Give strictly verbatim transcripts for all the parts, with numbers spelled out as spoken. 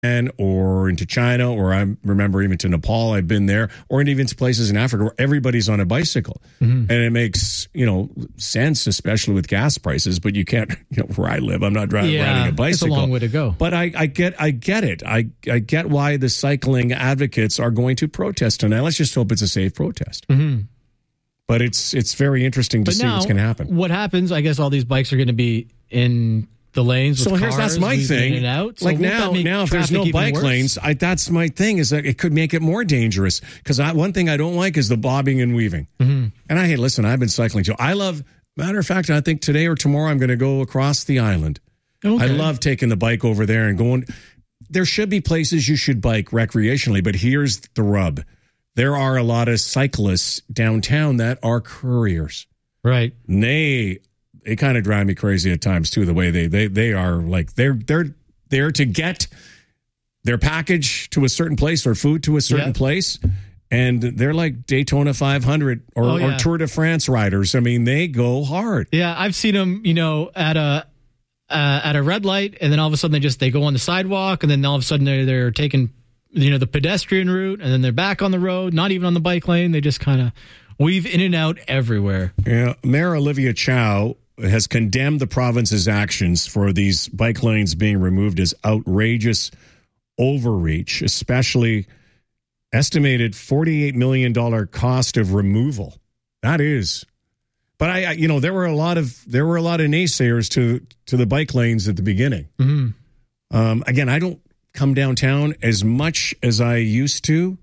Japan or into China, or I remember even to Nepal, I've been there, or even to places in Africa where everybody's on a bicycle. Mm-hmm. And it makes, you know, sense, especially with gas prices, but you can't, you know, where I live, I'm not driving, yeah, riding a bicycle. It's a long way to go. But I, I get I get it. I, I get why the cycling advocates are going to protest tonight. Let's just hope it's a safe protest. Mm-hmm. But it's it's very interesting to but see now, what's going to happen. What happens, I guess all these bikes are going to be in the lanes with so here's cars, that's my thing. In and out. So like now, now if there's no bike worse? lanes, I, that's my thing. Is that it could make it more dangerous? Because one thing I don't like is the bobbing and weaving. Mm-hmm. And I hey, listen, I've been cycling too. I love. Matter of fact, I think today or tomorrow I'm going to go across the island. Okay. I love taking the bike over there and going. There should be places you should bike recreationally, but here's the rub: there are a lot of cyclists downtown that are couriers. Right. And they. They kind of drive me crazy at times too. The way they they they are like they're they're there to get their package to a certain place or food to a certain yep. place, and they're like Daytona five hundred or, oh, yeah. or Tour de France riders. I mean, they go hard. Yeah, I've seen them. You know, at a uh, at a red light, and then all of a sudden they just they go on the sidewalk, and then all of a sudden they're they're taking you know the pedestrian route, and then they're back on the road, not even on the bike lane. They just kind of weave in and out everywhere. Yeah, Mayor Olivia Chow has condemned the province's actions for these bike lanes being removed as outrageous overreach, especially estimated forty-eight million dollars cost of removal. That is. But I, I, you know, there were a lot of there were a lot of naysayers to to the bike lanes at the beginning. Mm-hmm. Um, again, I don't come downtown as much as I used to,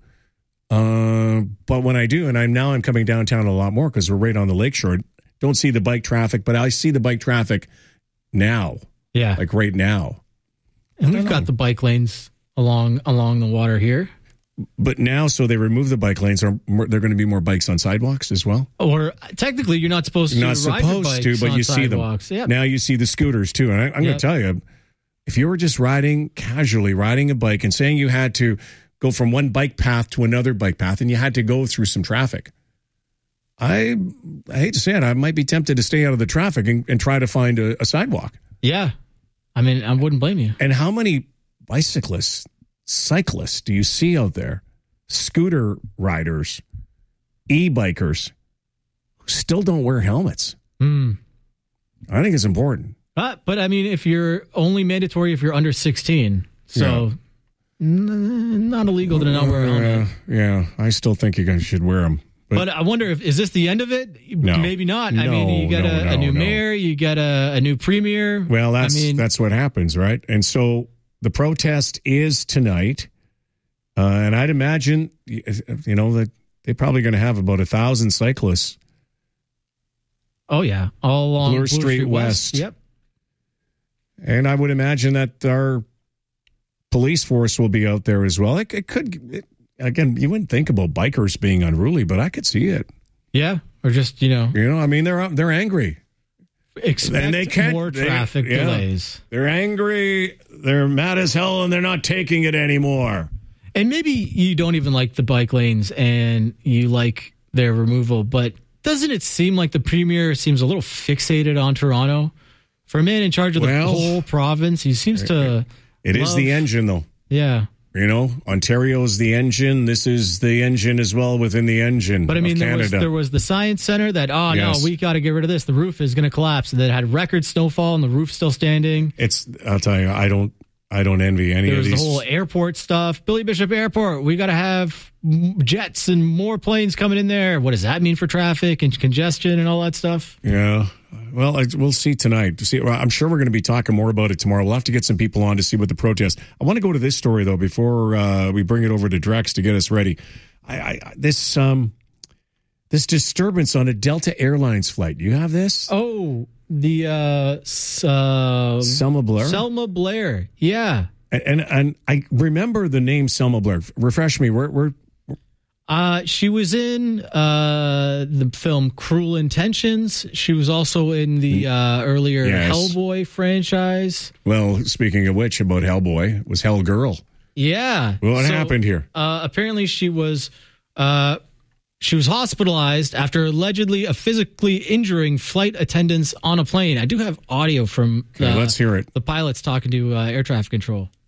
uh, but when I do, and I'm now I'm coming downtown a lot more because we're right on the lakeshore. Don't see the bike traffic, but I see the bike traffic now. Yeah. Like right now. And we've got the bike lanes along along the water here. But now, so they remove the bike lanes. Are there going to be more bikes on sidewalks as well? Or technically, you're not supposed you're to not ride supposed your to, but you sidewalks. see them. Yep. Now you see the scooters too. And I, I'm yep. going to tell you, if you were just riding casually, riding a bike and saying you had to go from one bike path to another bike path and you had to go through some traffic, I, I hate to say it, I might be tempted to stay out of the traffic and, and try to find a, a sidewalk. Yeah. I mean, I wouldn't blame you. And how many bicyclists, cyclists do you see out there? Scooter riders, e-bikers who still don't wear helmets. Mm. I think it's important. Uh, but I mean, if you're only mandatory if you're under sixteen, so yeah. n- not illegal to not wear a helmet. Uh, yeah, I still think you guys should wear them. But, but I wonder if, is this the end of it? No. Maybe not. No, I mean, you got no, a, no, a new no. mayor, you got a, a new premier. Well, that's I mean, that's what happens, right? And so the protest is tonight. Uh, and I'd imagine, you know, that they're probably going to have about a thousand cyclists. Oh, yeah. All along Bloor Bloor Street, Street West. West. Yep. And I would imagine that our police force will be out there as well. It, it could... It, Again, you wouldn't think about bikers being unruly, but I could see it. Yeah, or just, you know. You know, I mean, they're they're angry. Expect and they can't, more traffic they, yeah, delays. They're angry, they're mad as hell, and they're not taking it anymore. And maybe you don't even like the bike lanes and you like their removal, but doesn't it seem like the premier seems a little fixated on Toronto? For a man in charge of well, the whole province, he seems to It love, is the engine, though. Yeah. You know, Ontario is the engine. This is the engine as well within the engine. But I mean, of there Canada. was there was the Science Center that, oh, yes. no, we got to get rid of this. The roof is going to collapse. And that had record snowfall and the roof's still standing. It's, I'll tell you, I don't, I don't envy any there of these. There's the whole airport stuff. Billy Bishop Airport, we got to have jets and more planes coming in there. What does that mean for traffic and congestion and all that stuff? Yeah. Well, I, we'll see tonight. See, I'm sure we're going to be talking more about it tomorrow. We'll have to get some people on to see what the protest. I want to go to this story though before uh, we bring it over to Drex to get us ready. I, I this um this disturbance on a Delta Airlines flight. You have this? Oh, the uh, uh, Selma Blair. Selma Blair. Yeah. And, and and I remember the name Selma Blair. Refresh me. Where where. Uh, she was in uh, the film Cruel Intentions. She was also in the uh, earlier yes. Hellboy franchise. Well, speaking of which, about Hellboy, it was Hellgirl. Yeah. Well, what so, happened here? Uh, apparently, she was uh, she was hospitalized after allegedly uh, physically injuring flight attendants on a plane. I do have audio from okay, uh, let's hear it. The pilots talking to uh, air traffic control.